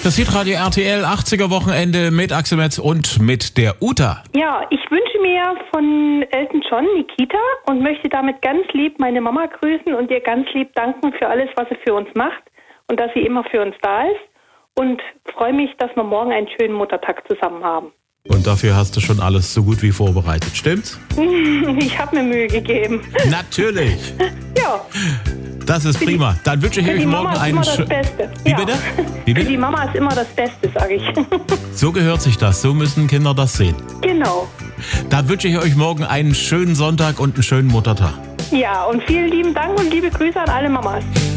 Das Hitradio RTL 80er Wochenende mit Axel Metz und mit der Uta. Ja, ich wünsche mir von Elton John Nikita und möchte damit ganz lieb meine Mama grüßen und ihr ganz lieb danken für alles, was sie für uns macht und dass sie immer für uns da ist. Und freue mich, dass wir morgen einen schönen Muttertag zusammen haben. Und dafür hast du schon alles so gut wie vorbereitet, stimmt's? Ich habe mir Mühe gegeben. Natürlich. Ja. Das ist prima. Dann wünsche ich euch morgen einen schönen... Wie bitte? Wie Für bitte? die Mama ist immer das Beste, sage ich. So gehört sich das. So müssen Kinder das sehen. Genau. Dann wünsche ich euch morgen einen schönen Sonntag und einen schönen Muttertag. Ja, und vielen lieben Dank und liebe Grüße an alle Mamas.